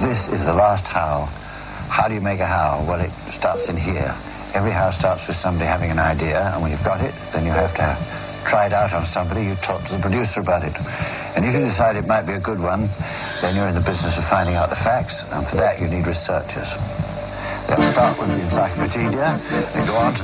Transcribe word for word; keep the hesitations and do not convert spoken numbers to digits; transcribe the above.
This is the last howl. How do you make a howl? Well, it starts in here. Every howl starts with somebody having an idea, and when you've got it, then you have to try it out on somebody. You talk to the producer about it. And if you decide it might be a good one, then you're in the business of finding out the facts, and for that you need researchers. They'll start with the encyclopedia, and go on to